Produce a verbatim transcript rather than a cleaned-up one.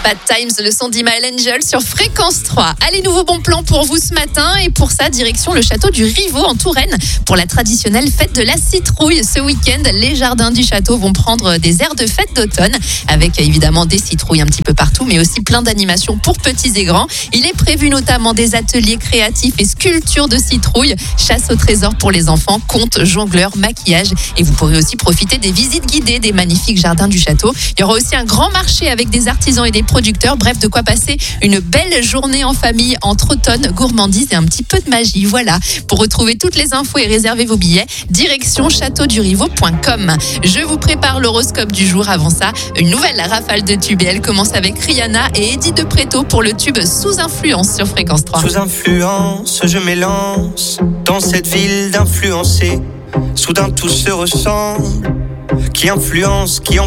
Bad Times, le son d'Imael Angel sur Fréquence trois. Allez, nouveau bon plan pour vous ce matin. Et pour ça, direction le château du Rivaux en Touraine pour la traditionnelle fête de la citrouille. Ce week-end, les jardins du château vont prendre des airs de fête d'automne avec évidemment des citrouilles un petit peu partout, mais aussi plein d'animations pour petits et grands. Il est prévu notamment des ateliers créatifs et sculptures de citrouilles, chasse au trésor pour les enfants, contes, jongleurs, maquillage. Et vous pourrez aussi profiter des visites guidées des magnifiques jardins du château. Il y aura aussi un grand marché avec des artisans et des producteurs. Bref, de quoi passer une belle journée en famille entre automne, gourmandise et un petit peu de magie. Voilà. Pour retrouver toutes les infos et réserver vos billets, direction château du rivaux point com. Je vous prépare l'horoscope du jour. Avant ça, une nouvelle rafale de tubes. Et elle commence avec Rihanna et Eddie de Pretto pour le tube Sous influence sur Fréquence trois. Sous influence, je m'élance dans cette ville d'influencés. Soudain tout se ressemble. Qui influence, qui